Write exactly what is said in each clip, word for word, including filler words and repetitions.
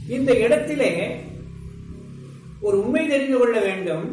இந்த இடத்திலே ஒரு உண்மை தெரிந்து கொள்ள வேண்டும்.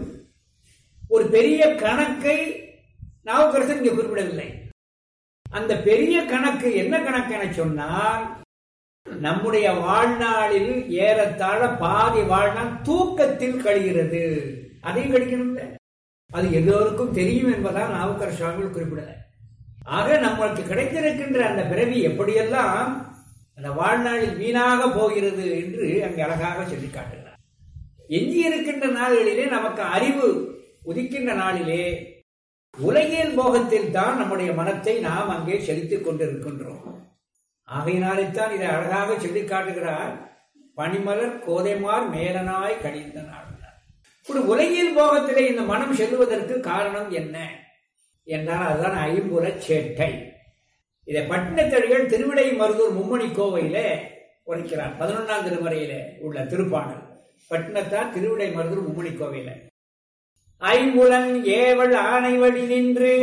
ஒரு பெரிய கணக்கை நாவுக்கரசர் இங்கே குறிப்பிடவில்லை. அந்த பெரிய கணக்கு என்ன கணக்கு என சொன்னால், நம்முடைய வாழ்நாளில் ஏறத்தாழ பாதி வாழ்நாள் தூக்கத்தில் கழிகிறது. அதையும் கழிக்கணும், அது எல்லோருக்கும் தெரியும் என்பதால் நாவுக்கரசர் சுவாமிகள் குறிப்பிடல. ஆக நம்மளுக்கு கிடைத்திருக்கின்ற அந்த பிறவி எப்படியெல்லாம் அந்த வாழ்நாளில் வீணாக போகிறது என்று அங்கே அழகாக சொல்லி காட்டுகிறார். எஞ்சி இருக்கின்ற நாள்களிலே நமக்கு அறிவு உதிக்கின்ற நாளிலே உலகியல் போகத்தில் தான் நம்முடைய மனத்தை நாம் அங்கே செலுத்திக் கொண்டிருக்கின்றோம். ஆகையினால்தான் இதை அழகாக சொல்லி காட்டுகிறார். பனிமலர் கோதைமார் மேலனாய் கழிந்த நாள். ஒரு உலகியல் போகத்திலே இந்த மனம் செல்வதற்கு காரணம் என்ன என்றால் அதுதான் ஐம்புல சேட்டை. இதை பட்டினத்தடிகள் திருவிடை மருதூர் மும்மணி கோவையில உரைக்கிறார். பதினொன்றாம் திருமுறையில உள்ள திருப்பாடல். பட்டினத்தார் திருவிடை மருதூர் மும்மணி கோவையில ஐம்புலன் ஏவல் ஆணை வழி நின்று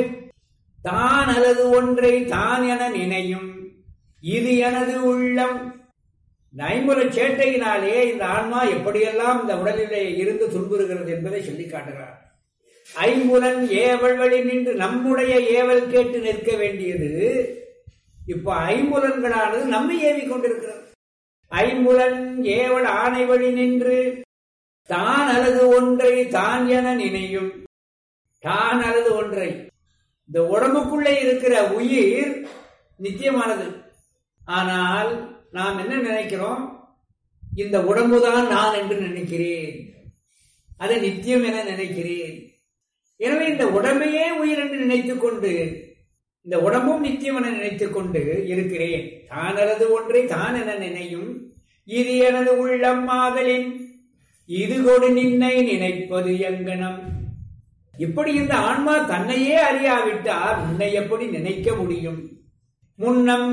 தான் அல்லது ஒன்றை தான் என நினையும் இது எனது உள்ளம். இந்த ஐம்புல சேட்டையினாலே இந்த ஆன்மா எப்படியெல்லாம் இந்த உடலிலே இருந்து துன்புறுகிறது என்பதை சொல்லி காட்டுகிறார். ஐம்புலன் ஏவல் வழி நின்று நம்முடைய ஏவல் கேட்டு நிற்க வேண்டியது இப்ப ஐம்புலன்களானது நம்மை ஏவிக் கொண்டிருக்கிறது. ஐம்புலன் ஏவல் ஆணை வழி நின்று தான் அல்லது ஒன்றை தான் என நினையும். தான் அல்லது ஒன்றை, இந்த உடம்புக்குள்ளே இருக்கிற உயிர் நித்தியமானது. ஆனால் நாம் என்ன நினைக்கிறோம்? இந்த உடம்புதான் நான் என்று நினைக்கிறேன், அதை நித்தியம் என நினைக்கிறேன். எனவே இந்த உடம்பையே உயிர் என்று நினைத்துக் கொண்டு, இந்த உடம்பும் நித்தியம் என நினைத்துக் கொண்டு இருக்கிறேன். தான் அல்லது ஒன்றை தான் என நினையும் இது எனது உள்ளம் ஆதலின் இது கொடு நின்னை நினைப்பது எங்கனம். இப்படி இந்த ஆன்மா தன்னையே அறியாவிட்டால் உன்னை எப்படி நினைக்க முடியும்? முன்னம்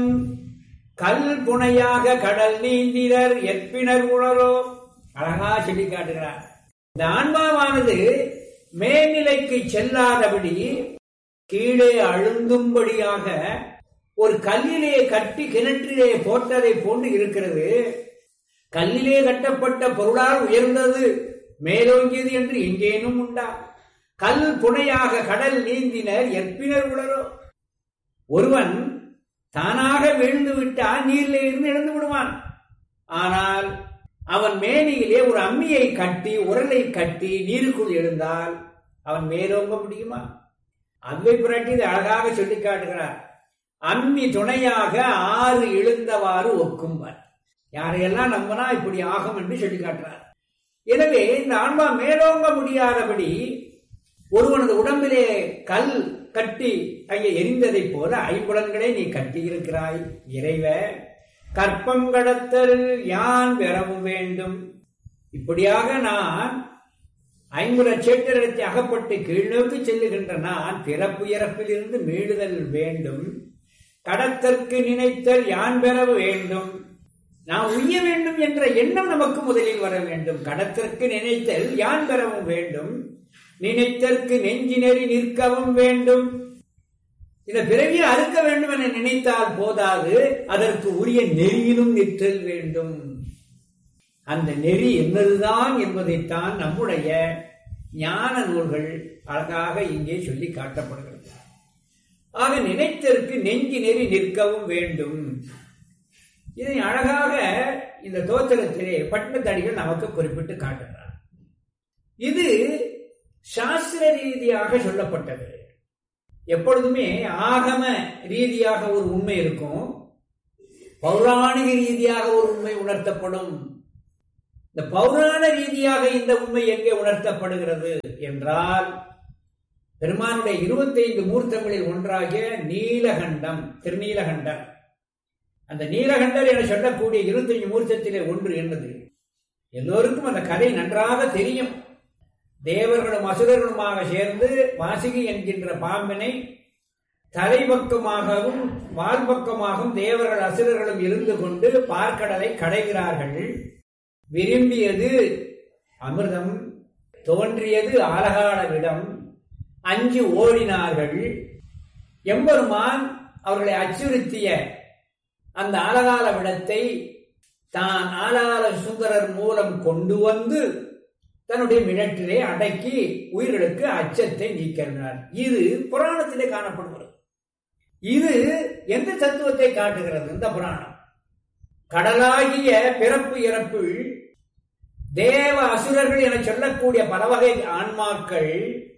கல் புனையாக கடல் நீந்தினர் எற்பினர் உணரோ. அழகா சொல்லி காட்டுகிறார். இந்த ஆன்மாவானது மேல்நிலைக்கு செல்லாதபடி கீழே அழுந்தும்படியாக ஒரு கல்லிலே கட்டி கிணற்றிலே போட்டதை போன்று இருக்கிறது. கல்லிலே கட்டப்பட்ட பொருளால் உயர்ந்தது மேலோங்கியது என்று எங்கேனும் உண்டா? கல் புனையாக கடல் நீந்தினர் எற்பினர் உணரோ. ஒருவன் தானாக வீழ்ந்து விட்டால் நீரிலே இருந்து எழுந்து விடுவான். ஆனால் அவன் மேனியிலே ஒரு அம்மியை கட்டி உரலை கட்டி நீருக்குள் எழுந்தால் அவன் மேலோங்க முடியுமா? அவை புரட்டி அழகாக சொல்லி காட்டுகிறார். அம்மி துணையாக ஆறு எழுந்தவாறு ஒக்கும்பர். யாரையெல்லாம் நம்பினா இப்படி ஆகும் என்று சொல்லி காட்டுறார். எனவே இந்த ஆன்மா மேலோங்க முடியாதபடி ஒருவனது உடம்பிலே கல் கட்டி அங்கே எரிந்ததை போல ஐம்புலன்களை நீ கட்டி இருக்கிறாய். இறைவ கற்பம் கடத்தல் யான் பெறவும் வேண்டும். இப்படியாக நான் ஐம்புல சேட்டரிடத்தை அகப்பட்டு கீழ்நோக்கி செல்லுகின்ற நான் பிறப்பு இறப்பில் இருந்து மீளுதல் வேண்டும். கடத்தற்கு நினைத்தல் யான் பெற வேண்டும். நான் உய்ய வேண்டும் என்ற எண்ணம் நமக்கு முதலில் வர வேண்டும். கடத்தற்கு நினைத்தல் யான் பெறவும் வேண்டும். நினைத்தற்கு நெஞ்சி நெறி நிற்கவும் வேண்டும். இந்த பிறவியை அறுக்க வேண்டும் என நினைத்தால் போதாது, அதற்கு உரிய நெறியிலும் நிற்றல் வேண்டும். அந்த நெறி என்னதுதான் என்பதைத்தான் நம்முடைய ஞான நூல்கள் அழகாக இங்கே சொல்லி காட்டப்படுகிறது. ஆக நினைத்தற்கு நெஞ்சி நெறி நிற்கவும் வேண்டும். இதை அழகாக இந்த தோத்திரத்திலே பட்டினத்தடிகள் நமக்கு குறிப்பிட்டு காட்டுகிறார். இது சாஸ்திர ரீதியாக சொல்லப்பட்டது. எப்பொழுதுமே ஆகம ரீதியாக ஒரு உண்மை இருக்கும், பௌராணிக ரீதியாக ஒரு உண்மை உணர்த்தப்படும். இந்த பௌராண ரீதியாக இந்த உண்மை எங்கே உணர்த்தப்படுகிறது என்றால், பெருமானுடைய இருபத்தி ஐந்து மூர்த்தங்களில் ஒன்றாகிய நீலகண்டம், திருநீலகண்டர், அந்த நீலகண்டர் என சொல்லக்கூடிய இருபத்தி ஐந்து மூர்த்தத்திலே ஒன்று என்பது எல்லோருக்கும் அந்த கதை நன்றாக தெரியும். தேவர்களும் அசுரர்களுமாக சேர்ந்து வாசுகி என்கின்ற பாம்பினை தலைபக்கமாகவும் வால்பக்கமாகவும் தேவர்கள் அசுரர்களும் இருந்து கொண்டு பார்க்கடலை கடைகிறார்கள். விரும்பியது அமிர்தம், தோன்றியது ஆலகாலவிடம், அஞ்சு ஓடினார்கள். எம்பெருமான் அவர்களை அச்சுறுத்திய அந்த ஆலகால விடத்தை தான் ஆளாள சுந்தரர் மூலம் கொண்டு வந்து தன்னுடைய மிடற்றிலே அடக்கி உயிர்களுக்கு அச்சத்தை நீக்கிறார். இது புராணத்திலே காணப்படுகிறது. இது எந்த தத்துவத்தை காட்டுகிறது? இந்த புராணம் கடலாகிய பிறப்பு இறப்பில் தேவ அசுரர்கள் என சொல்லக்கூடிய பல வகை ஆன்மாக்கள்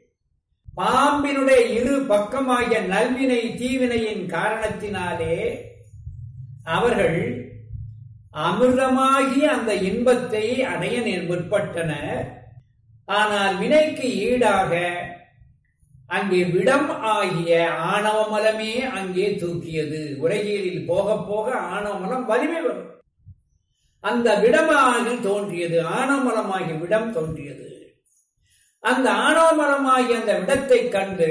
பாம்பினுடைய இரு பக்கமாகிய நல்வினை தீவினையின் காரணத்தினாலே அவர்கள் அமிர்தமாகிய அந்த இன்பத்தை அடைய முற்பட்டனர். ஆனால் வினைக்கு ஈடாக அங்கே விடம் ஆகிய ஆணவமலமே அங்கே தூக்கியது. உலகியலில் போக போக ஆணவமலம் வலிமை வரும். அந்த விடமாகி தோன்றியது, ஆணவமலமாகி விடம் தோன்றியது. அந்த ஆணவமலமாகி அந்த விடத்தை கண்டு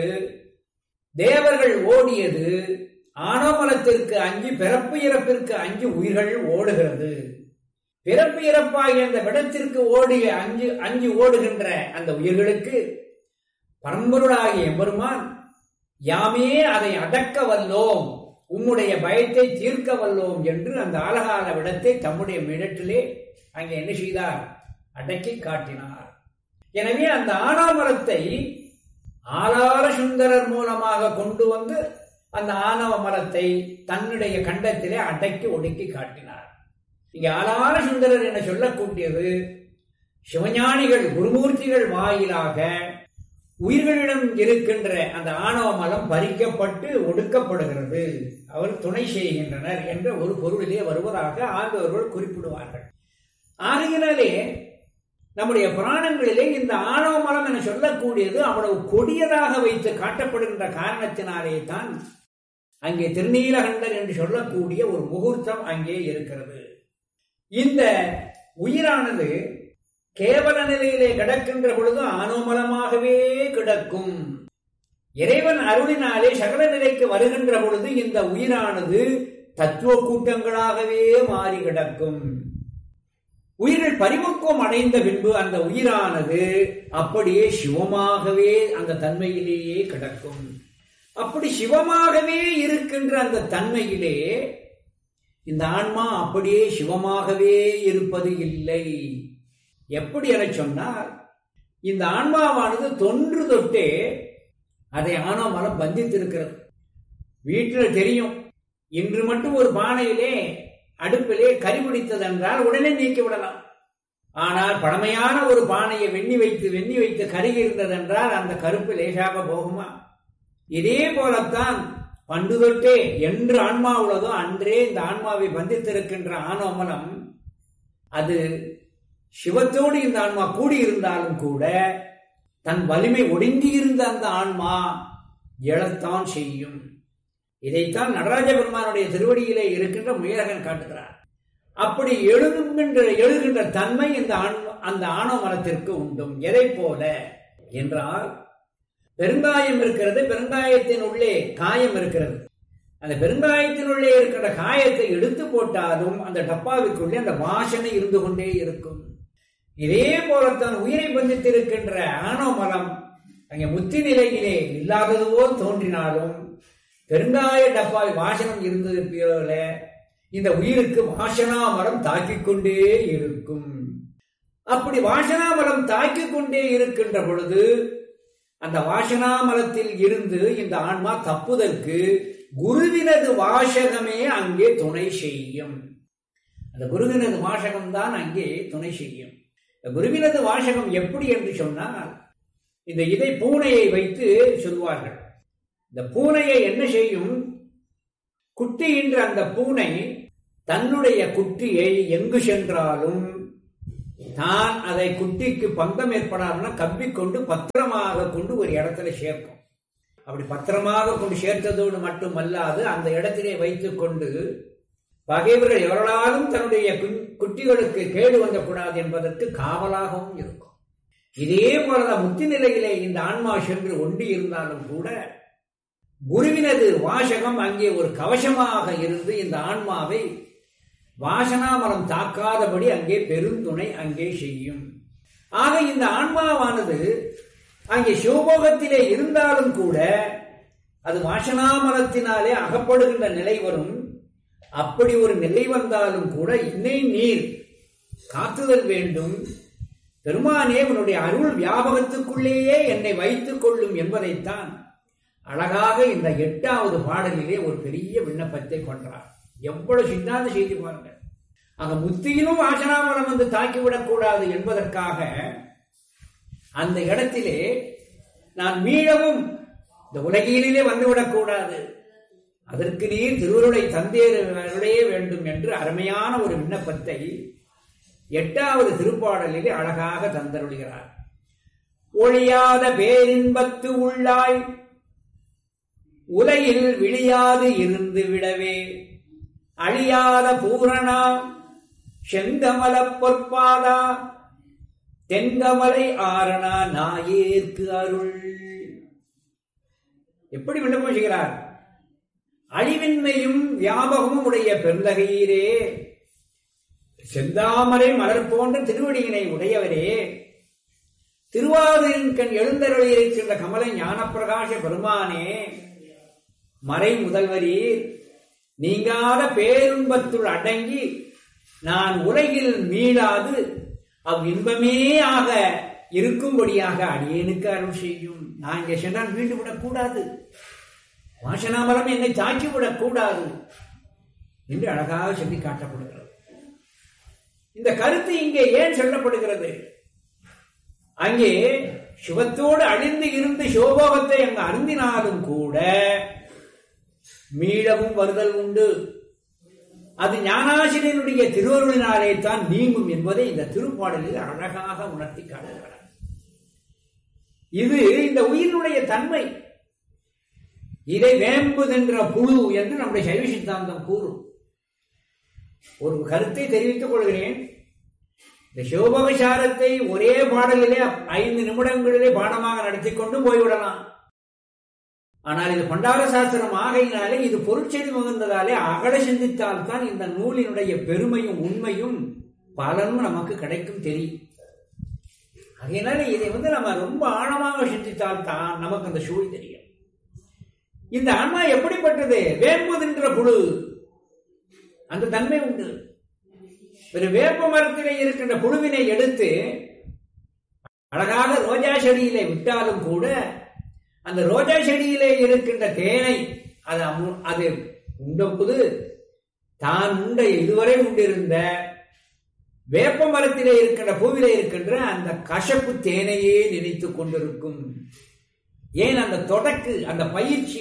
தேவர்கள் ஓடியது. ஆணவமலத்திற்கு அஞ்சு பிறப்பு இறப்பிற்கு அஞ்சு உயிர்கள் ஓடுகிறது. பிறப்பு இறப்பாகிய அந்த விடத்திற்கு ஓடிய அஞ்சு அஞ்சு ஓடுகின்ற அந்த உயிர்களுக்கு பரம்பொருளாகிய எம்பெருமான் யாமே அதை அடக்க வல்லோம், உம்முடைய பயத்தை தீர்க்க வல்லோம் என்று அந்த ஆலகால விடத்தை தம்முடைய மிடத்திலே அங்கே என்ன செய்தார்? அடக்கி காட்டினார். எனவே அந்த ஆணவமலத்தை ஆளாள சுந்தரர் மூலமாக கொண்டு வந்து அந்த ஆணவ மரத்தை தன்னுடைய கண்டத்திலே அடக்கி ஒடுக்கி காட்டினார். இங்கே ஆளாள சுந்தரர் என சொல்லக்கூடியது சிவஞானிகள் குருமூர்த்திகள் வாயிலாக உயிர்களிடம் இருக்கின்ற அந்த ஆணவ மலம் பறிக்கப்பட்டு ஒடுக்கப்படுகிறது, அவர் துணை செய்கின்றனர் என்ற ஒரு பொருளிலே வருவதாக ஆண்டவர்கள் குறிப்பிடுவார்கள். ஆகையினாலே நம்முடைய புராணங்களிலே இந்த ஆணவ மலம் என சொல்லக்கூடியது அவ்வளவு கொடியதாக வைத்து காட்டப்படுகின்ற காரணத்தினாலே தான் அங்கே திருநீலகண்டர் என்று சொல்லக்கூடிய ஒரு முகூர்த்தம் அங்கே இருக்கிறது. இந்த உயிரானது கேவல நிலையிலே கிடக்கின்ற பொழுது ஆணவமலமாகவே கிடக்கும். இறைவன் அருளினாலே சகல நிலைக்கு வருகின்ற பொழுது இந்த உயிரானது தத்துவ கூட்டங்களாகவே மாறி கிடக்கும். உயிர்கள் பரிமுக்கம் அடைந்த பின்பு அந்த உயிரானது அப்படியே சிவமாகவே அந்த தன்மையிலேயே கிடக்கும். அப்படி சிவமாகவே இருக்கின்ற அந்த தன்மையிலே இந்த ஆன்மா அப்படியே சிவமாகவே இருப்பது இல்லை. எப்படி என சொன்னால், இந்த ஆன்மாவானது தொன்று தொட்டே அதை ஆணவமலம் பந்தித்திருக்கிறது. வீட்டில் தெரியும், இன்று மட்டும் ஒரு பானையிலே அடுப்பிலே கறி பிடித்ததென்றால் உடனே நீக்கி விடலாம். ஆனால் பழமையான ஒரு பானையை வெண்ணி வைத்து வெண்ணி வைத்து கருகி இருந்ததென்றால் அந்த கருப்பு லேசாக போகுமா? இதே போலத்தான் பண்டு தொட்டே என்று ஆன்மா உள்ளதோ அன்றே இந்த ஆன்மாவை பந்தித்திருக்கின்ற ஆணவமலம் அது சிவத்தோடு இந்த ஆன்மா கூடியிருந்தாலும் கூட தன் வலிமை ஒடுங்கி இருந்த அந்த ஆன்மா எழத்தான் செய்யும். இதைத்தான் நடராஜ பெருமானுடைய திருவடியிலே இருக்கின்ற முயலகன் காட்டுகிறார். அப்படி எழுகின்ற எழுகின்ற தன்மை இந்த அந்த ஆணவ மலத்திற்கு உண்டும். எதை போல என்றால், பெருங்காயம் இருக்கிறது, பெருங்காயத்தின் உள்ளே காயம் இருக்கிறது. அந்த பெருங்காயத்தின் உள்ளே இருக்கிற காயத்தை எடுத்து போட்டாலும் அந்த டப்பாவிற்குள்ளே அந்த வாசனை இருந்து கொண்டே இருக்கும். இதே போலத்தான் உயிரை பந்தித்திருக்கின்ற ஆணவ மலம் அங்கே முத்தி நிலையிலே இல்லாதது போல் தோன்றினாலும் பெருங்காய டப்பாவை வாசனம் இருந்தது போல இந்த உயிருக்கு வாசனா மரம் தாக்கிக் கொண்டே இருக்கும். அப்படி வாசனா மரம் தாக்கிக் கொண்டே இருக்கின்ற பொழுது அந்த வாசனா மரத்தில் இருந்து இந்த ஆன்மா தப்புதற்கு குருவினது வாசகமே அங்கே துணை செய்யும். அந்த குருவினது வாசகம் தான் அங்கே துணை செய்யும். குருவினது வாசகம் எப்படி என்று சொன்னால், இந்த இதை பூனையை வைத்து சொல்வார்கள். இந்த பூனையை என்ன செய்யும்? குட்டி என்ற அந்த பூனை தன்னுடைய குட்டியை எங்கு சென்றாலும் தான் அதை குட்டிக்கு பங்கம் ஏற்படாமல் கவ்விக்கொண்டு பத்திரமாக கொண்டு ஒரு இடத்துல சேர்க்கும். அப்படி பத்திரமாக கொண்டு சேர்த்ததோடு மட்டுமல்லாது அந்த இடத்திலே வைத்துக் கொண்டு பகைவர்கள் எவர்களாலும் தன்னுடைய குட்டிகளுக்கு கேடு வந்துவிடக்கூடாது என்பதற்கு காவலாகவும் இருக்கும். இதே போலதான் முத்தி நிலையிலே இந்த ஆன்மா சென்று ஒண்டி இருந்தாலும் கூட குருவினது வாசகம் அங்கே ஒரு கவசமாக இருந்து இந்த ஆன்மாவை வாசனாமலம் தாக்காதபடி அங்கே பெருந்துணை அங்கே செய்யும். ஆக இந்த ஆன்மாவானது அங்கே சிவபோகத்திலே இருந்தாலும் கூட அது வாசனாமலத்தினாலே அகப்படுகின்ற நிலை வரும். அப்படி ஒரு நிலை வந்தாலும் கூட என்னை நீர் காத்துதல் வேண்டும். பெருமானே உன்னுடைய அருள் வியாபகத்துக்குள்ளேயே என்னை வைத்துக் கொள்ளும் என்பதைத்தான் அழகாக இந்த எட்டாவது பாடலிலே ஒரு பெரிய விண்ணப்பத்தை கொண்டார். எவ்வளவு சித்தாந்த செய்தி பாருங்க. அங்க முத்தியிலும் வாசனாமலம் வந்து தாக்கிவிடக் கூடாது என்பதற்காக அந்த இடத்திலே நான் மீளவும் இந்த உலகிலே வந்துவிடக் கூடாது, அதற்கு நீர் திருவருளை தந்தேருடைய வேண்டும் என்று அருமையான ஒரு விண்ணப்பத்தை எட்டாவது திருப்பாடலிலே அழகாக தந்தருளுகிறார். ஒழியாத பேரின்பத்து உள்ளாய் உலகில் விழியாது இருந்து விடவே அழியாத பூரணா செங்கமல பொற்பாதா தென்கமலை ஆரணா நாயேற்கு அருள். எப்படி விண்ணப்பம் செய்கிறார்? அழிவின்மையும் வியாபகமும் உடைய பெருந்தகையீரே, செந்தாமரை மலர் போன்ற திருவடியினை உடையவரே, திருவாதிரின் கண் எழுந்தருளி இருக்கின்ற கமலை ஞானப்பிரகாச பெருமானே, மறை முதல்வரீர், நீங்காத பேருன்பத்துள் அடங்கி நான் உலகில் மீளாது அவ்வின்பமே ஆக இருக்கும்படியாக அடியேனுக்கு அருள் செய்யும். நான் இங்கே சென்றால் மீண்டு விடக்கூடாது, வாசனாமலம் என்னை தாக்கிவிடக் கூடாது என்று அழகாக சொல்லி காட்டப்படுகிறது. இந்த கருத்து இங்கே ஏன் சொல்லப்படுகிறது? அங்கே சிவத்தோடு அழிந்து இருந்து சோபோகத்தை அங்கு அருந்தினாலும் கூட மீளவும் வருதல் உண்டு. அது ஞானாசிரியனுடைய திருவருளினாலே தான் நீங்கும் என்பதை இந்த திருப்பாடலில் அழகாக உணர்த்தி காட்டுகிறார். இது இந்த உயிரினுடைய தன்மை. இதை வேம்புதென்ற புழு என்று நம்முடைய சைவ சித்தாந்தம் கூறும். ஒரு கருத்தை தெரிவித்துக் கொள்கிறேன். இந்த சிவபகசாரத்தை ஒரே பாடலிலே ஐந்து நிமிடங்களிலே பாடமாக நடத்தி கொண்டு போய்விடலாம். ஆனால் இது பண்டார சாஸ்திரம் ஆகையினாலே, இது பொருட்செய்தி மிகுந்ததாலே அகல சிந்தித்தால் தான் இந்த நூலினுடைய பெருமையும் உண்மையும் பலனும் நமக்கு கிடைக்கும் தெரியும். ஆகையினாலே இதை வந்து நம்ம ரொம்ப ஆழமாக சிந்தித்தால் தான் நமக்கு அந்த சூழ் தெரியும். இந்த ஆன்மா எப்படிப்பட்டது? வேம்புதென்ற புழு, அந்த தன்மை உண்டு. ஒரு வேப்ப மரத்திலே இருக்கின்ற புழுவினை எடுத்து அழகாக ரோஜா செடியிலே விட்டாலும் கூட அந்த ரோஜா செடியிலே இருக்கின்ற தேனை அது அது உண்டபோது தான் உண்ட இதுவரை உண்டிருந்த வேப்ப மரத்திலே இருக்கின்ற பூவிலே இருக்கின்ற அந்த கசப்பு தேனையே நினைத்துக் கொண்டிருக்கும். ஏன்? அந்த தொடக்கு, அந்த பயிற்சி.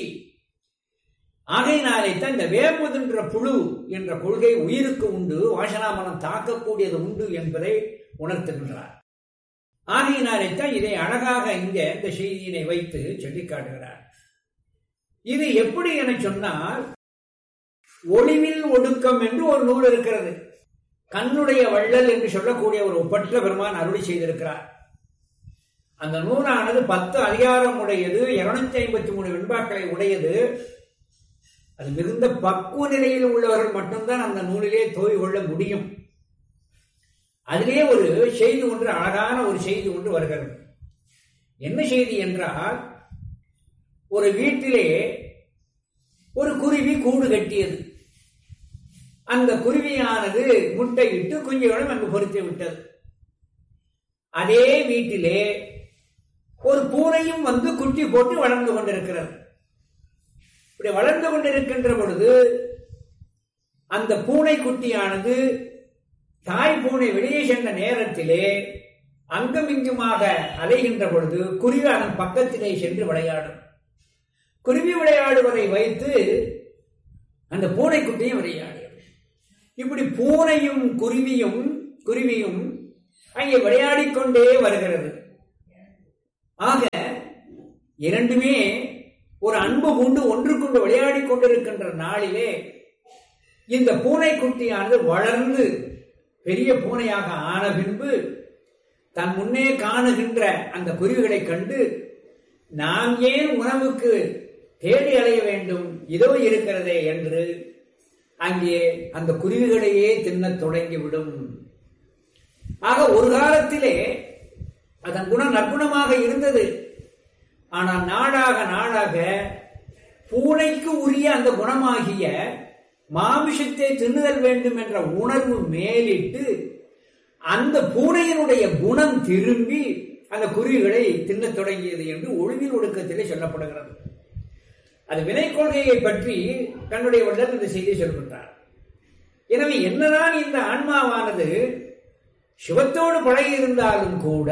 ஆகையினாலே தான் இந்த வேம்புதென்ற புழு என்ற கொள்கை உயிருக்கு உண்டு, வாசனாமலம் தாக்கக்கூடியது உண்டு என்பதை உணர்த்துகின்றார். ஆகையினாலே தான் இதை அழகாக இங்கே இந்த செய்தியினை வைத்து சொல்லி காட்டுகிறார். இது எப்படி என சொன்னால், ஒளிவில் ஒடுக்கம் என்று ஒரு நூல் இருக்கிறது. கண்ணுடைய வள்ளல் என்று சொல்லக்கூடிய ஒரு ஒப்பற்ற பெருமான் அருளி செய்திருக்கிறார். அந்த நூலானது பத்து அதிகாரம் உடையது, இருநூத்தி ஐம்பத்தி மூணு வெண்பாக்களை உடையது. அது மிகுந்த பக்குவ நிலையில் உள்ளவர்கள் மட்டும்தான் அந்த நூலிலே தோய் கொள்ள முடியும். அதிலே ஒரு செய்தி ஒன்று, அழகான ஒரு செய்தி ஒன்று வருகிறது. என்ன செய்தி என்றால், ஒரு வீட்டிலே ஒரு குருவி கூடு கட்டியது. அந்த குருவியானது முட்டையிட்டு குஞ்சுகளும் அங்கு பொறித்து விட்டது. அதே வீட்டிலே ஒரு பூனையும் வந்து குட்டி போட்டு வளர்ந்து கொண்டிருக்கிறது. இப்படி வளர்ந்து கொண்டிருக்கின்ற பொழுது அந்த பூனை குட்டியானது தாய் பூனை வெளியே சென்ற நேரத்திலே அங்கும் இங்குமாக அலைகின்ற பொழுது குருவி அதன் பக்கத்திலே சென்று விளையாடும். குருவி விளையாடுவதை வைத்து அந்த பூனை குட்டியும் விளையாடும். இப்படி பூனையும் குருவியும் குருவியும் அங்கே விளையாடிக்கொண்டே வருகிறது. ஆக இரண்டுமே ஒரு அன்பு கொண்டு ஒன்று கொண்டு விளையாடி கொண்டிருக்கின்ற நாளிலே இந்த பூனை குட்டியானது வளர்ந்து பெரிய பூனையாக ஆன பின்பு தன் முன்னே காணுகின்ற அந்த குருவிகளை கண்டு, நாம் ஏன் உணவுக்கு தேடி அலைய வேண்டும், இதோ இருக்கிறதே என்று அங்கே அந்த குருவிகளையே தின்னத் தொடங்கிவிடும். ஆக ஒரு காலத்திலே அதன் குணம் நற்குணமாக இருந்தது. ஆனால் நாடாக நாடாக பூனைக்கு உரிய அந்த குணமாகிய மாமிசத்தை தின்னுதல் வேண்டும் என்ற உணர்வு மேலிட்டு அந்த பூனையினுடைய குணம் திரும்பி அந்த குருவிகளை தின்னத் தொடங்கியது என்று ஒழுங்கில் ஒடுக்கத்திலே சொல்லப்படுகிறது. அது வினை கொள்கையை பற்றி தன்னுடைய வள்ளல் இந்த செய்தியை சொல்கின்றார். எனவே என்னதான் இந்த ஆன்மாவானது சிவத்தோடு பழகி இருந்தாலும் கூட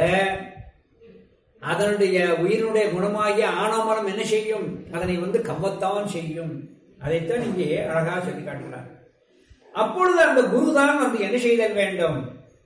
அதனுடைய உயிரினுடைய குணமாகிய ஆணவமலம் என்ன செய்யும்? அதனை வந்து கவ்வத்தான் செய்யும். அதைத்தான் இங்கே அழகாக சொல்லி காட்டுகிறார். அப்பொழுது அந்த குருதான் வந்து என்ன செய்தல் வேண்டும்?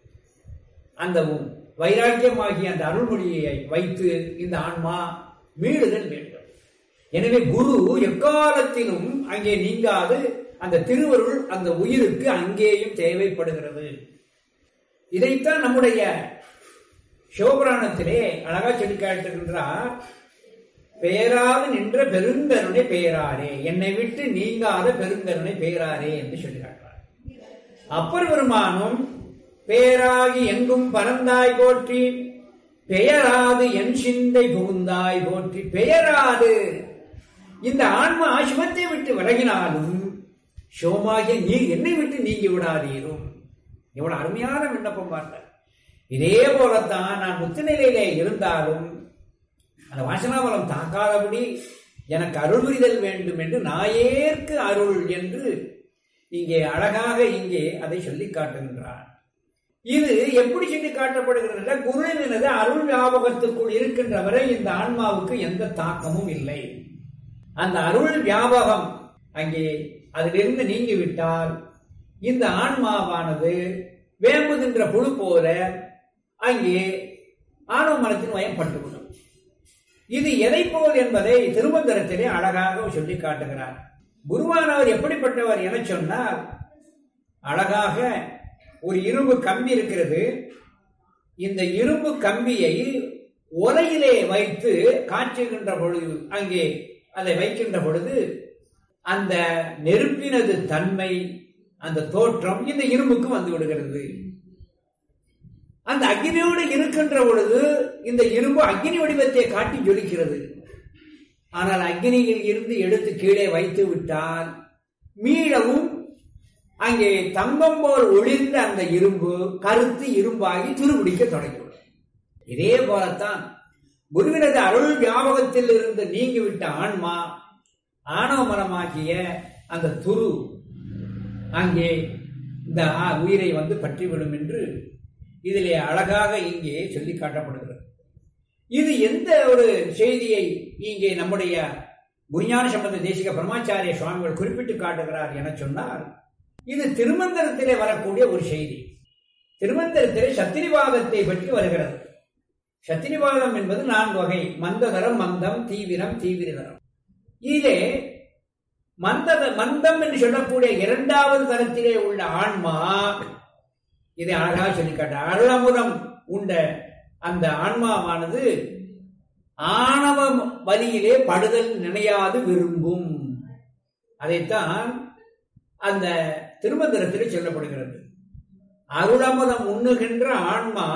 அந்த வைராக்கியமாகிய அந்த அருள்மொழியை வைத்து இந்த ஆன்மா மீளுதல் வேண்டும். எனவே குரு எக்காலத்திலும் அங்கே நீங்காது அந்த திருவருள் அந்த உயிருக்கு அங்கேயும் தேவைப்படுகிறது. இதைத்தான் நம்முடைய சிவபுராணத்திலே அழகா சொல்லி காட்டுகின்றார். பெயராது நின்ற பெருங்கருணை பெயராரே, என்னை விட்டு நீங்காத பெருங்கருணை பெயராரே என்று சொல்லி காட்டுறார். அப்பர் பெருமானும் பெயராகி எங்கும் பரந்தாய் போற்றி, பெயராது என் சிந்தை புகுந்தாய் போற்றி. பெயராது இந்த ஆன்மா சிவத்தை விட்டு விலகினாலும் சிவமாகிய நீ என்னை விட்டு நீங்கி விடாதீரும். எவ்வளவு அருமையான விண்ணப்பம் பார்த்தார். இதே போலத்தான் நான் முத்து நிலையிலே இருந்தாலும் அந்த வாசனாபலம் தாக்காதபடி எனக்கு அருள் புரிதல் வேண்டும் என்று நாயேற்கு அருள் என்று இங்கே அழகாக இங்கே அதை சொல்லி காட்டுகின்றார். இது எப்படி சொல்லி காட்டப்படுகிறது? குருவினது அருள் வியாபகத்துக்குள் இருக்கின்ற வரை இந்த ஆன்மாவுக்கு எந்த தாக்கமும் இல்லை. அந்த அருள் வியாபகம் அங்கே அதிலிருந்து நீங்கிவிட்டால் இந்த ஆன்மாவானது வேம்புகின்ற புழு போல அங்கே ஆணவ மனத்தின் வயப்பட்டுவிடும். இது எதை போல் என்பதை திருமந்திரத்திலே அழகாக சொல்லி காட்டுகிறார். குருவானவர் எப்படிப்பட்டவர் என சொன்னால், அழகாக ஒரு இரும்பு கம்பி இருக்கிறது. இந்த இரும்பு கம்பியை உலையிலே வைத்து காய்ச்சுகின்ற பொழுது, அங்கே அதை வைக்கின்ற பொழுது அந்த நெருப்பினது தன்மை, அந்த தோற்றம் இந்த இரும்புக்கு வந்து விடுகிறது. அந்த அக்னியோடு இருக்கின்ற பொழுது இந்த இரும்பு அக்னி வடிவத்தை காட்டி ஜொலிக்கிறது. ஆனால் அக்னியில் இருந்து எடுத்து கீழே வைத்து விட்டால் மீளவும் அங்கே தங்கம் போல் ஒளிர்ந்த அந்த இரும்பு கருத்து இரும்பாகி துருபிடிக்க தொடங்கிவிடும். இதே போலத்தான் குருவினது அருள் வியாபகத்தில் இருந்து நீங்கிவிட்ட ஆன்மா ஆணவ மனமாகிய அந்த துரு அங்கே இந்த உயிரை வந்து பற்றிவிடும் என்று இதிலே அழகாக இங்கே சொல்லி காட்டப்படுகிறது. இது எந்த ஒரு செய்தியை இங்கே நம்முடைய குருஞான சம்பந்த தேசிக பரமாச்சாரிய சுவாமிகள் குறிப்பிட்டு காட்டுகிறார் என சொன்னால், இது திருமந்திரத்திலே வரக்கூடிய ஒரு செய்தி. திருமந்திரத்திலே சத்திரிவாதத்தை பற்றி வருகிறது. சத்திரிவாதம் என்பது நான்கு வகை: மந்ததரம், மந்தம், தீவிரம், தீவிரதரம். இதிலே மந்த மந்தம் என்று சொல்லக்கூடிய இரண்டாவது தரத்திலே உள்ள ஆன்மா இதை அழகாக சொல்லி காட்ட, அருளமுதம் உண்ட அந்த ஆன்மாவானது ஆணவ வலியிலே படுதல் நினையாது விரும்பும். அதைத்தான் அந்த திருமந்திரத்திலே சொல்லப்படுகிறது. அருளமுதம் உண்ணுகின்ற ஆன்மா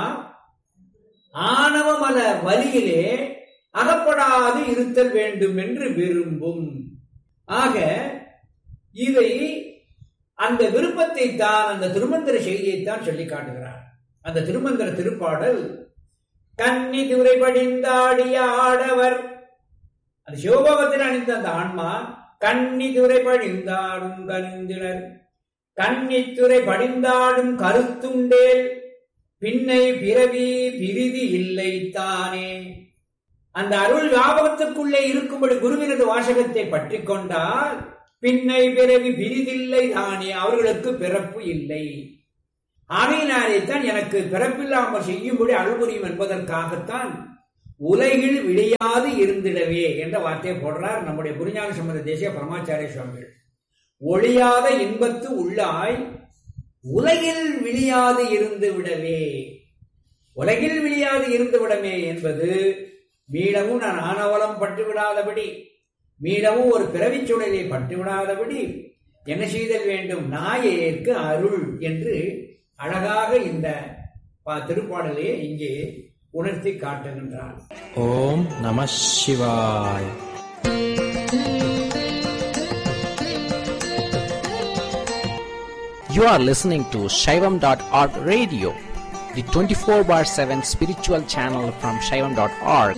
ஆணவமல வலியிலே அகப்படாது இருத்தல் வேண்டும் என்று விரும்பும். ஆக இதை அந்த விருப்பத்தை தான், அந்த திருமந்திர செய்தியைத்தான் சொல்லி காட்டுகிறார். அந்த திருமந்திர திருப்பாடல், கன்னி துறை படிந்தாடிய ஆடவர், அந்த சிவபோகத்தில் அணிந்த அந்த ஆன்மா கன்னி துறை படிந்தாடும் கருந்தினர், கன்னித்துறை படிந்தாடும் கருத்துண்டேல் பின்னை பிறவி பிரிதி இல்லை தானே. அந்த அருள் வியாபகத்துக்குள்ளே இருக்கும்படி குருவினது வாசகத்தை பற்றி கொண்டால் பின்னை பிறவி பிரிதில்லை தானே, அவர்களுக்கு பிறப்பு இல்லை. ஆகையினாலேத்தான் எனக்கு பிறப்பில்லாமல் செய்யும்படி அருள் புரியும் என்பதற்காகத்தான் உலகில் விழியாது இருந்திடவே என்ற வார்த்தையை போடுறார் நம்முடைய குருஞான சம்பந்த தேசிக பரமாச்சாரிய சுவாமிகள். ஒளியாத இன்பத்து உள்ளாய் உலகில் விழியாது இருந்து விடவே. உலகில் விழியாது இருந்து விடவே என்பது மீளவும் நான் ஆணவலம் பட்டு விடாதபடி, மீளவும் ஒரு பிறவிச் சூழலை பட்டு விடாதபடி என்ன செய்தல் வேண்டும்? நாயேற்கு அருள் என்று அழகாக இந்த திருப்பாடலே இங்கே உணர்த்தி காட்டுகின்றார். ஓம் நம சிவாய். You are listening to Shaivam dot org radio, the twenty-four bar seven spiritual channel from Shaivam dot org.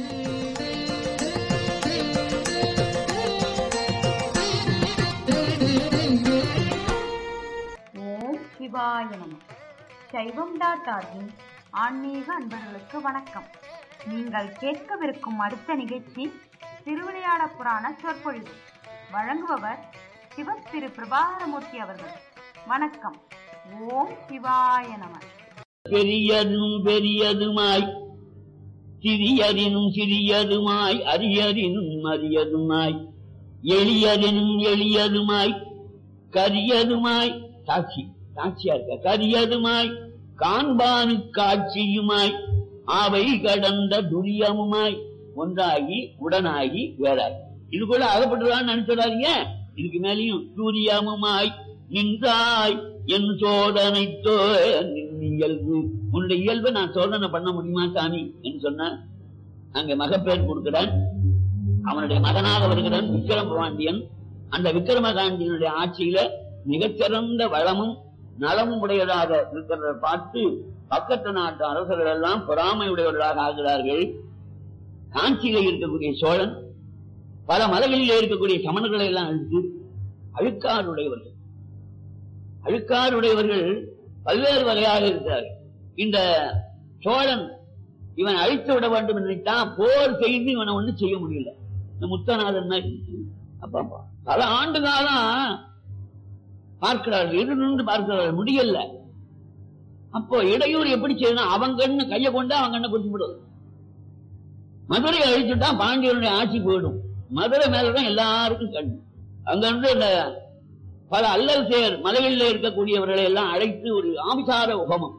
ஓம் சிவாய நம. சைவம் டாட் ஆர்கின் ஆன்மீக அன்பர்களுக்கு வணக்கம். நீங்கள் கேட்கவிருக்கும் அடுத்த நிகழ்ச்சி திருவிளையாட புராண சொற்பொழிவு. வழங்குபவர் சிவ திரு பிரபாகரமூர்த்தி அவர்கள். வணக்கம். ஓம் சிவாய நம. பெரியதும் பெரியதுமாய் சிறியதினும் சிறியதுமாய் அரியதினும் அரியதுமாய் எளியதினும் எளியதுமாய் கரியதுமாய் சாட்சி சாட்சியா இருக்க கரியதுமாய் காண்பானு காட்சியுமாய் அவை கடந்த துரியமுமாய் ஒன்றாகி உடனாகி வேறாய். இதுக்குள்ள அகப்பட்டுதான் நினைச்சிடாதீங்க. இதுக்கு மேலேயும் சூரியமுமாய் நின்றாய் என் சோதனைத்தோ இயல்பு உன்னுடைய இயல்பை நான் சோதனை பண்ண முடியுமா சாமி என்று சொன்ன அங்க மகப்பேர் கொடுக்கிறான். அவனுடைய மகனாக வருகிறான் விக்கிரம பாண்டியன். அந்த விக்கிரமகாண்டியனுடைய ஆட்சியில மிகச்சிறந்த வளமும் நலமும் உடையதாக இருக்கிறத பார்த்து பக்கத்து நாட்டு அரசர்கள் எல்லாம் பொறாமையுடையவர்களாக ஆகிறார்கள். காஞ்சியில இருக்கக்கூடிய சோழன் பல மலைகளிலே இருக்கக்கூடிய சமணர்களை எல்லாம் அழித்து அழுக்காருடையவர்கள் அழுக்காருடையவர்கள் பல்வேறு வகையாக இருக்கிறார்கள். இந்த சோழன் இவன் அழித்து விட வேண்டும் நினைத்தான். போர் செய்து இவனை ஒண்ணு செய்ய முடியல. இந்த முத்தநாதன் அப்பா பல ஆண்டு காலம் பார்க்கிறார்கள், இரு நின்று பார்க்கிறார்கள், முடியல. அப்போ இடையூறு எப்படி செய்யணும்? அவன் கண்ணு கையை கொண்டு அவன் கண்ணை குறிச்சு விடுவது. மதுரை அழிச்சுட்டா பாண்டியனுடைய ஆட்சி போயிடும். மதுரை மேலதான் எல்லாருக்கும் கண்ணு. அங்க இருந்து இந்த பல அல்லல் சேர் மலைகளில் இருக்கக்கூடியவர்களை எல்லாம் அழைத்து ஒரு ஆபிசார ஹோமம்.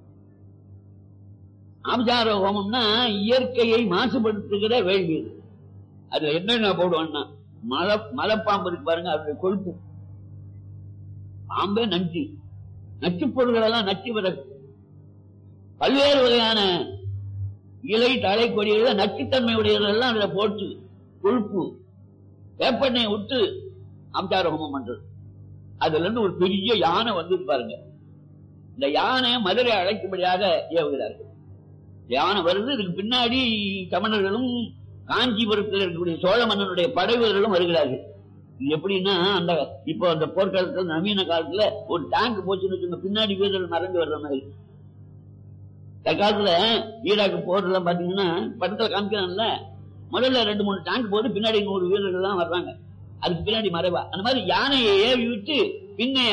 ஆபிசார ஹோமம்னா இயற்கையை மாசுபடுத்துகிற வேள்வி. அதுல என்னென்ன போடுவான்னா மலை மலைப்பாம்பு இருக்கு பாருங்க, அதோட கொழுப்பு பாம்பே நச்சு நச்சு பொருள்கள் எல்லாம் நச்சு பிறகு பல்வேறு வகையான இலை தலை கொடிகள் நச்சுத்தன்மை உடையதெல்லாம் அதுல போட்டு கொழுப்பு வேப்பெண்ணெய் விட்டு ஆபிசார ஹோமம் பண்றது. அதுல இருந்து ஒரு பெரிய யானை வந்து பாருங்க. இந்த யானை மதுரை அழைக்கும்படியாக ஏவுகிறார்கள். யானை வருது. இதுக்கு பின்னாடி சமணர்களும் காஞ்சிபுரத்தில் இருக்கக்கூடிய சோழ மன்னனுடைய படை வீரர்களும் வருகிறார்கள். இது எப்படின்னா அந்த இப்போ அந்த போர்க்காலத்துல நவீன காலத்துல ஒரு டேங்க் போச்சுன்னு பின்னாடி வீரர்கள் மறைஞ்சு வர்ற மாதிரி. தற்காலத்துல ஈராக்கு போர்லாம் பாத்தீங்கன்னா படத்துல காமிக்கிறான்ல, முதல்ல ரெண்டு மூணு டேங்க் போது பின்னாடி நூறு வீரர்கள் தான் வர்றாங்க. அதுக்கு பின்னாடி மறைவா. அந்த மாதிரி யானையை ஏவி விட்டு பின்னைய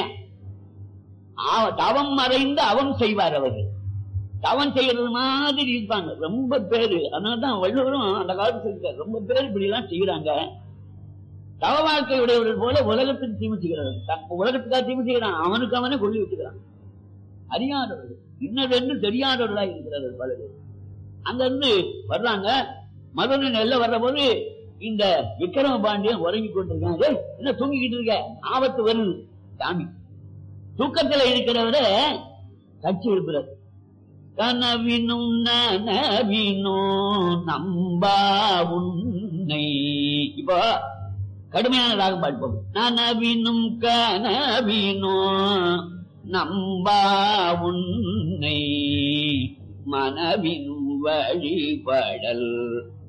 தவம் மறைந்து அவம் செய்வார். அவர்கள் தவம் செய்யறது மாதிரி இருப்பாங்க ரொம்ப பேரு. அதனாலதான் வள்ளுவரும் அந்த காலத்துல ரொம்ப பேர் இப்படி எல்லாம் செய்யறாங்க. தவ வாழ்க்கை உடையவர்கள் போல உலகத்துக்கு தீமை செய்கிறார்கள். உலகத்துக்காக தீமை செய்யறான், அவனுக்கு அவனே கொள்ளி விட்டுக்கிறான். அறியாதவர்கள் இன்னதென்று தெரியாதவர்களா இருக்கிறார்கள் பல பேர். அங்க இருந்து வர்றாங்க. மதுரை நெல்ல வர்ற போது இந்த விக்கிரம பாண்டியன் உறங்கி கொண்டிருக்காங்க. என்ன தூங்கிக்கிட்டு இருக்க, ஆபத்து வருது சாமி. தூக்கத்துல இருக்கிறவர கட்சி இருக்கிறார். கனவினும் நனவினும் நம்பா உன்னை. இப்போ கடுமையான ராகம் பாட்போம். நனவினும் கனவினும் நம்பா உன்னை மனவினும் வழிபடல்